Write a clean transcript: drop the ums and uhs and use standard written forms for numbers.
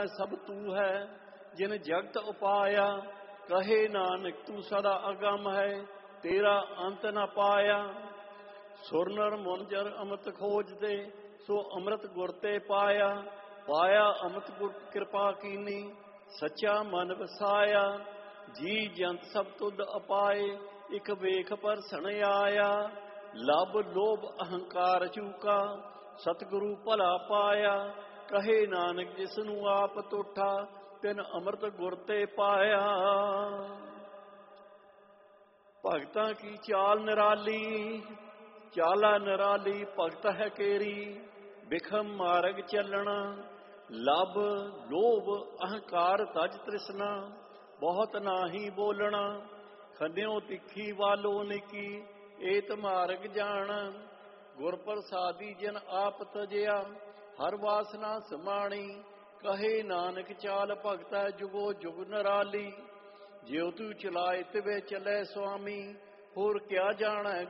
ਸਭ ਤੂੰ ਹੈ ਜਿਨ ਜਗਤ ਉਪਾਇਆ। ਕਹੇ ਨਾਨਕ ਤੂੰ ਸਦਾ ਅਗੰਮ ਹੈ, ਤੇਰਾ ਅੰਤ ਨ ਪਾਇਆ। ਸੁਰ ਨਰ ਮੁਨਜਰ ਅੰਮ੍ਰਿਤ ਖੋਜਦੇ, ਸੋ ਅੰਮ੍ਰਿਤ ਗੁਰ ਤੇ ਪਾਇਆ। ਪਾਇਆ ਅੰਮ੍ਰਿਤ ਗੁਰ ਕਿਰਪਾ ਕੀਨੀ, ਸੱਚਾ ਮਨ ਵਸਾਇਆ। ਜੀ ਜੰਤ ਸਭ ਤੁਧ ਅਪਾਏ, ਇਕ ਵੇਖ ਪਰਸਣ ਆਇਆ। ਲਬ ਲੋਭ ਅਹੰਕਾਰ ਚੂਕਾ, ਸਤਿਗੁਰੂ ਭਲਾ ਪਾਇਆ। ਕਹੇ ਨਾਨਕ ਜਿਸਨੂੰ ਆਪ ਤੋਠਾ, ਤਿਨ ਅੰਮ੍ਰਿਤ ਗੁਰ ਤੇ ਪਾਇਆ। ਭਗਤਾਂ ਕੀ ਚਾਲ ਨਿਰਾਲੀ, ਚਾਲਾ ਨਿਰਾਲੀ ਭਗਤ ਹੈ ਕੇਰੀ। ਬਿਖਮ ਮਾਰਗ ਚੱਲਣਾ, ਲਬ ਲੋਭ ਅਹੰਕਾਰ ਤਜ ਤ੍ਰਿਸ਼ਨਾ। ਬਹੁਤ ਨਾਹੀ ਬੋਲਣਾ, ਖੰਡਿਓ ਤਿੱਖੀ ਵਾਲੋ ਨਿੱਕੀ। ਏਤ ਮਾਰਗ ਜਾਣ, ਗੁਰ ਪ੍ਰਸਾਦੀ ਜਿਨ ਆਪ ਤਜਿਆ। ਹਰ ਵਾਸਨਾ ਸਮਾਣੀ, ਕਹੇ ਨਾਨਕ ਚਾਲ ਭਗਤੈ ਜੁਗੋ ਜੁਗ ਨਿਰਾਲੀ। ਜਿਉ ਤੂੰ ਚਲਾਏ ਤਿਵੇਂ ਚੱਲੇ ਸੁਆਮੀ, ਹੋਰ ਕਿਆ ਜਾਣੈ